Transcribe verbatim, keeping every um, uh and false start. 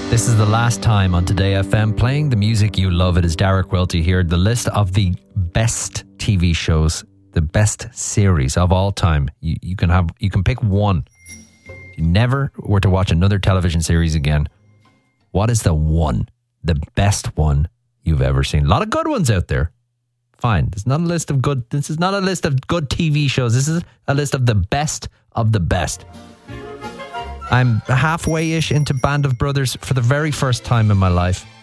This is the last time on Today F M playing the music you love. It is Derek Welty here. The list of the best T V shows, the best series of all time. You, you can have, you can pick one. If you never were to watch another television series again, what is the one, the best one you've ever seen? A lot of good ones out there. Fine. It's not a list of good. This is not a list of good T V shows. This is a list of the best of the best. I'm halfway-ish into Band of Brothers for the very first time in my life.